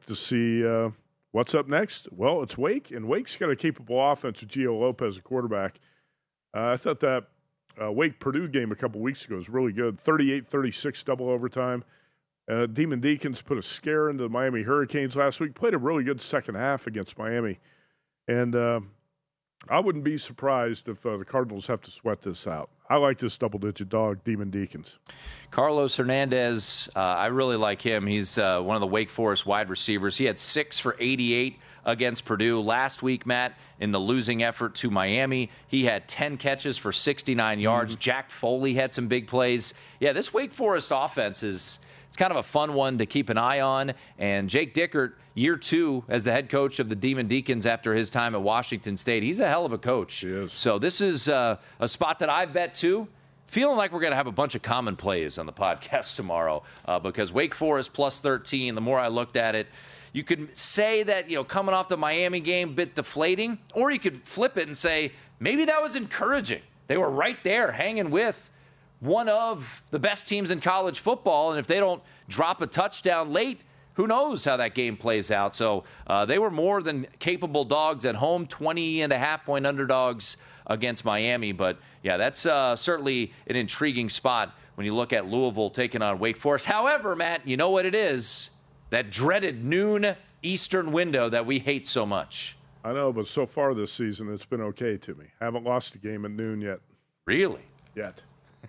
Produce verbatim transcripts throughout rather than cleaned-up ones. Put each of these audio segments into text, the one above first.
to see uh, what's up next. Well, it's Wake, and Wake's got a capable offense with Gio Lopez, a quarterback. Uh, I thought that uh, Wake-Purdue game a couple weeks ago was really good. thirty-eight thirty-six double overtime. Uh, Demon Deacons put a scare into the Miami Hurricanes last week. Played a really good second half against Miami. And uh, I wouldn't be surprised if uh, the Cardinals have to sweat this out. I like this double-digit dog, Demon Deacons. Carlos Hernandez, uh, I really like him. He's uh, one of the Wake Forest wide receivers. He had six for eighty-eight against Purdue. Last week, Matt, in the losing effort to Miami, he had ten catches for sixty-nine yards. Mm-hmm. Jack Foley had some big plays. Yeah, this Wake Forest offense is it's kind of a fun one to keep an eye on. And Jake Dickert, year two as the head coach of the Demon Deacons after his time at Washington State, he's a hell of a coach. He is. So this is uh, a spot that I bet too. Feeling like we're going to have a bunch of common plays on the podcast tomorrow uh, because Wake Forest plus thirteen, the more I looked at it, you could say that, you know, coming off the Miami game, bit deflating, or you could flip it and say maybe that was encouraging. They were right there hanging with one of the best teams in college football, and if they don't drop a touchdown late, who knows how that game plays out. So uh, they were more than capable dogs at home, twenty and a half point underdogs against Miami. But, yeah, that's uh, certainly an intriguing spot when you look at Louisville taking on Wake Forest. However, Matt, you know what it is, that dreaded noon Eastern window that we hate so much. I know, but so far this season it's been okay to me. Haven't lost a game at noon yet. Really? Yet.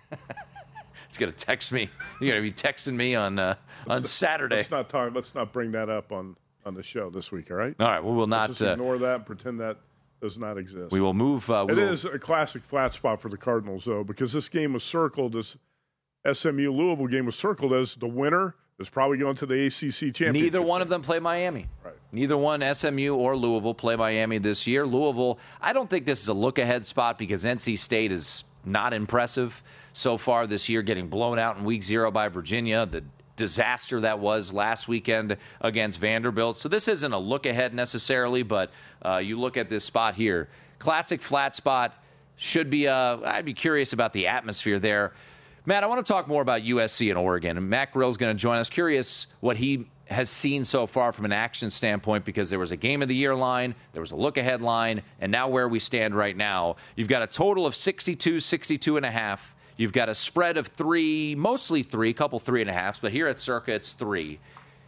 It's going to text me. You're going to be texting me on uh, on Saturday. Let's not talk. Let's not bring that up on, on the show this week. All right. All right. We will not let's just ignore uh, that and pretend that does not exist. We will move. Uh, we it will... is a classic flat spot for the Cardinals, though, because this game was circled as S M U Louisville game was circled as the winner is probably going to the A C C championship. Neither one of them play Miami. Right. Neither one, S M U or Louisville, play Miami this year. Louisville, I don't think this is a look-ahead spot because N C State is not impressive so far this year, getting blown out in week zero by Virginia, the disaster that was last weekend against Vanderbilt. So this isn't a look-ahead necessarily, but uh, you look at this spot here. Classic flat spot. Should be, uh, I'd be curious about the atmosphere there. Matt, I want to talk more about U S C and Oregon. And Matt Grill's going to join us. Curious what he has seen so far from an action standpoint, because there was a game of the year line, there was a look-ahead line, and now where we stand right now, you've got a total of sixty-two, sixty-two and a half. You've got a spread of three, mostly three, couple three and a halves, but here at Circa it's three.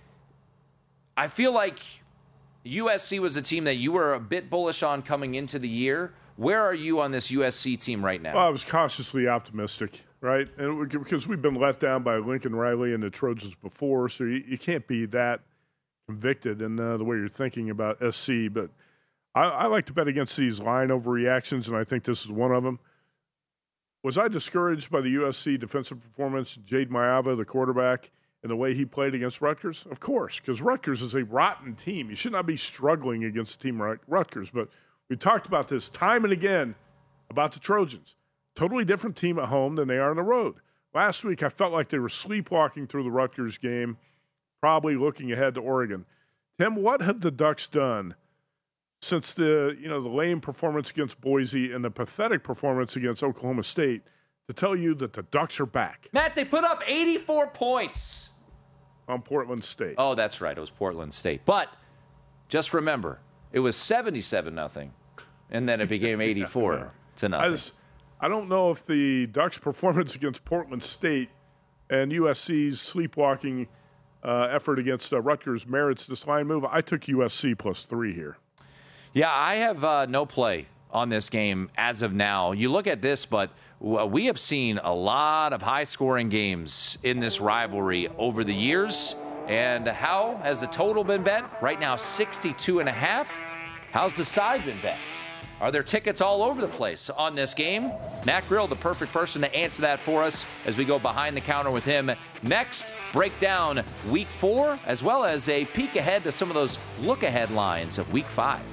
I feel like U S C was a team that you were a bit bullish on coming into the year. Where are you on this U S C team right now? Well, I was cautiously optimistic, right? And because we've been let down by Lincoln Riley and the Trojans before, so you, you can't be that convicted in uh, the way you're thinking about S C. But I, I like to bet against these line overreactions, and I think this is one of them. Was I discouraged by the U S C defensive performance, Jade Mayava, the quarterback, and the way he played against Rutgers? Of course, because Rutgers is a rotten team. You should not be struggling against a team like Rutgers. But we talked about this time and again about the Trojans. Totally different team at home than they are on the road. Last week, I felt like they were sleepwalking through the Rutgers game, probably looking ahead to Oregon. Tim, what have the Ducks done since the you know the lame performance against Boise and the pathetic performance against Oklahoma State to tell you that the Ducks are back? Matt, they put up eighty-four points on Portland State. Oh, that's right. It was Portland State. But just remember, it was seventy-seven nothing, and then it became eighty-four yeah, to nothing. I, just, I don't know if the Ducks' performance against Portland State and U S C's sleepwalking uh, effort against uh, Rutgers merits this line move. I took U S C plus three here. Yeah, I have uh, no play on this game as of now. You look at this, but we have seen a lot of high-scoring games in this rivalry over the years. And how has the total been bet? Right now, sixty-two and a half. How's the side been bet? Are there tickets all over the place on this game? Matt Grill, the perfect person to answer that for us as we go behind the counter with him. Next, break down week four, as well as a peek ahead to some of those look-ahead lines of week five.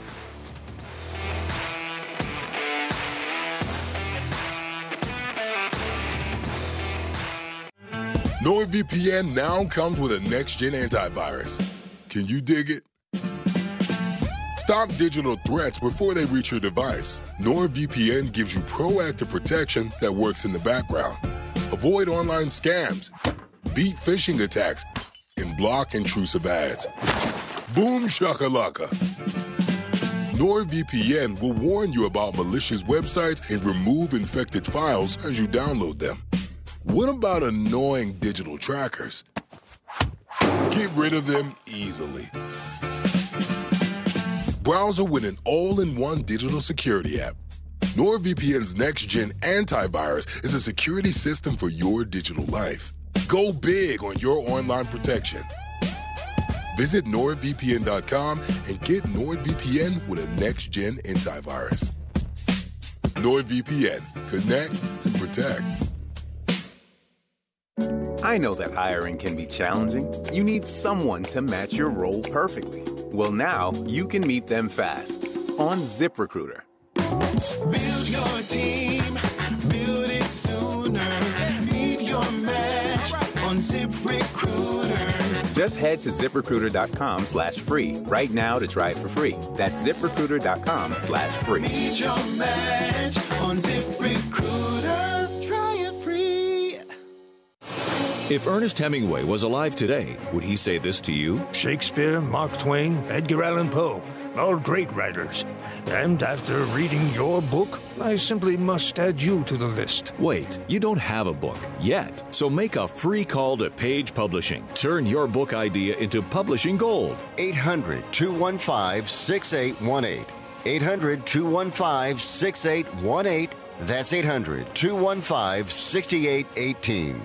NordVPN now comes with a next-gen antivirus. Can you dig it? Stop digital threats before they reach your device. NordVPN gives you proactive protection that works in the background. Avoid online scams, beat phishing attacks, and block intrusive ads. Boom shakalaka. NordVPN will warn you about malicious websites and remove infected files as you download them. What about annoying digital trackers? Get rid of them easily. Browser with an all-in-one digital security app. NordVPN's next-gen antivirus is a security system for your digital life. Go big on your online protection. Visit nord V P N dot com and get NordVPN with a next-gen antivirus. NordVPN. Connect and protect. I know that hiring can be challenging. You need someone to match your role perfectly. Well, now you can meet them fast on ZipRecruiter. Build your team, build it sooner. Meet your match on ZipRecruiter. Just head to ZipRecruiter.com slash free right now to try it for free. That's ZipRecruiter.com slash free. Meet your match on ZipRecruiter. Try it free. If Ernest Hemingway was alive today, would he say this to you? Shakespeare, Mark Twain, Edgar Allan Poe, all great writers. And after reading your book, I simply must add you to the list. Wait, you don't have a book yet. So make a free call to Page Publishing. Turn your book idea into publishing gold. eight hundred, two one five, six eight one eight. eight hundred, two one five, six eight one eight. That's eight hundred, two one five, six eight one eight.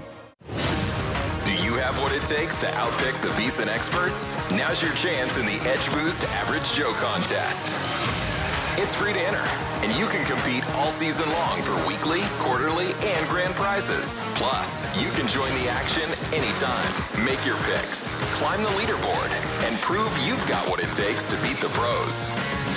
Do you have what it takes to outpick the VSiN experts? Now's your chance in the Edge Boost Average Joe contest. It's free to enter, and you can compete all season long for weekly, quarterly, and grand prizes. Plus, you can join the action anytime. Make your picks, climb the leaderboard, and prove you've got what it takes to beat the pros.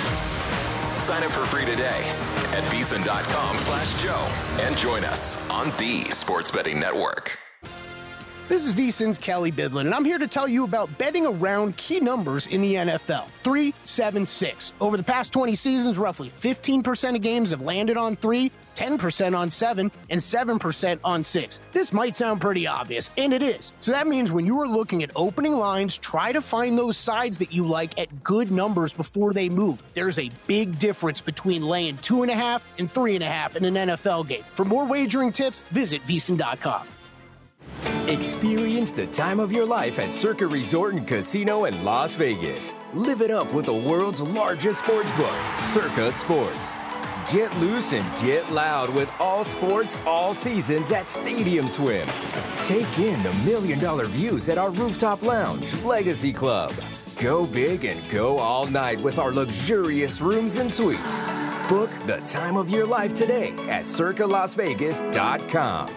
Sign up for free today at VSiN.com slash Joe and join us on the Sports Betting Network. This is VSiN's Kelly Bidlin, and I'm here to tell you about betting around key numbers in the N F L. three, seven, six. Over the past twenty seasons, roughly fifteen percent of games have landed on three, ten percent on seven, and seven percent on six. This might sound pretty obvious, and it is. So that means when you are looking at opening lines, try to find those sides that you like at good numbers before they move. There's a big difference between laying two and a half and three and a half in an N F L game. For more wagering tips, visit V S I N dot com. Experience the time of your life at Circa Resort and Casino in Las Vegas. Live it up with the world's largest sports book, Circa Sports. Get loose and get loud with all sports, all seasons at Stadium Swim. Take in the million dollar views at our rooftop lounge, Legacy Club. Go big and go all night with our luxurious rooms and suites. Book the time of your life today at circa las vegas dot com.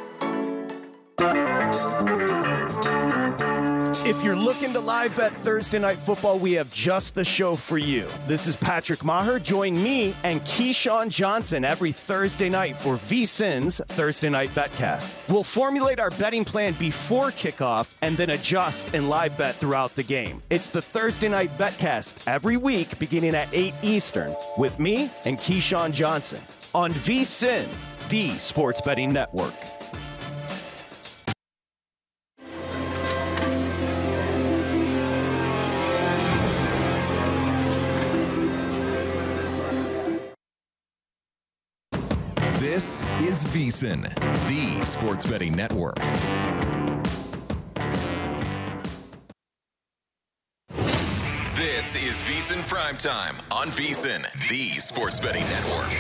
If you're looking to live bet Thursday Night Football, we have just the show for you. This is Patrick Maher. Join me and Keyshawn Johnson every Thursday night for VSiN's Thursday Night Betcast. We'll formulate our betting plan before kickoff and then adjust and live bet throughout the game. It's the Thursday Night Betcast every week beginning at eight Eastern with me and Keyshawn Johnson on VSiN, the Sports Betting Network. This is VSiN, the Sports Betting Network. This is VSiN Primetime on VSiN, the Sports Betting Network.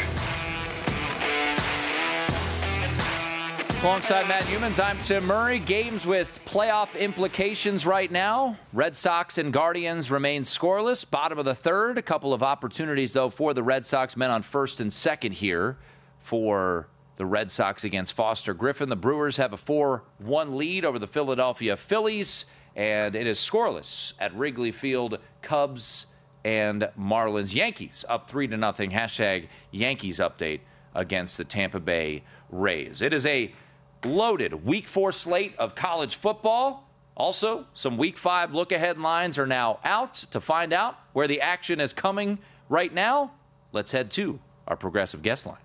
Alongside Matt Humans, I'm Tim Murray. Games with playoff implications right now. Red Sox and Guardians remain scoreless. Bottom of the third. A couple of opportunities, though, for the Red Sox. Men on first and second here for the Red Sox against Foster Griffin. The Brewers have a four one lead over the Philadelphia Phillies, and it is scoreless at Wrigley Field. Cubs and Marlins. Yankees up three to nothing. Hashtag Yankees update against the Tampa Bay Rays. It is a loaded week four slate of college football. Also, some week five look-ahead lines are now out. To find out where the action is coming right now, let's head to our progressive guest line.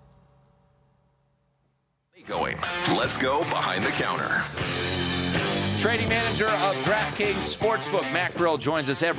Going. Let's go behind the counter. Trading manager of DraftKings Sportsbook, Matt Grill, joins us every